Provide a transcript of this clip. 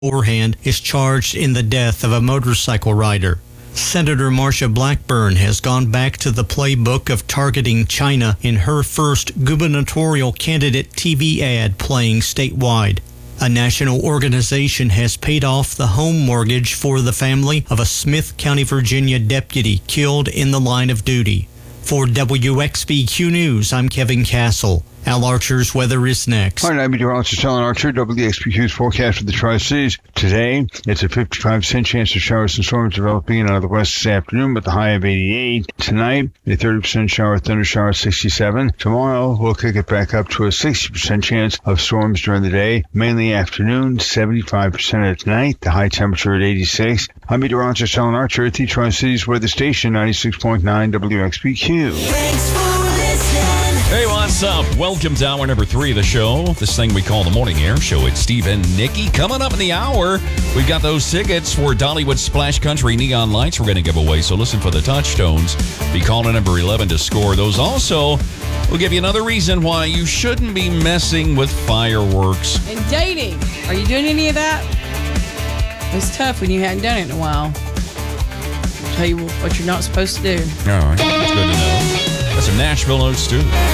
Orhan is charged in the death of a motorcycle rider. Senator Marsha Blackburn has gone back to the playbook of targeting China in her first gubernatorial candidate TV ad playing statewide. A national organization has paid off the home mortgage for the family of a Smith County, Virginia deputy killed in the line of duty. For WXBQ News, I'm Kevin Castle. Al Archer's weather is next. Hi, I'm meteorologist Alan Archer, WXBQ's forecast for the Tri-Cities. Today, it's a 55% chance of showers and storms developing in out of the west this afternoon with a high of 88. Tonight, a 30% shower, thunder shower, 67. Tomorrow, we'll kick it back up to a 60% chance of storms during the day, mainly afternoon, 75% at night, the high temperature at 86. I'm meteorologist Alan Archer at the Tri-Cities Weather Station, 96.9 WXBQ. Thanks for listening. Hey, what's up? Welcome to hour number 3 of the show. This thing we call the Morning Air Show. It's Steve and Nikki. Coming up in the hour, we've got those tickets for Dollywood Splash Country Neon Lights we're going to give away. So listen for the touchstones. Be calling number 11 to score those. Also, we'll give you another reason why you shouldn't be messing with fireworks. And dating. Are you doing any of that? It's tough when you hadn't done it in a while. I'll tell you what you're not supposed to do. All right. That's good to know. That's some Nashville notes, too.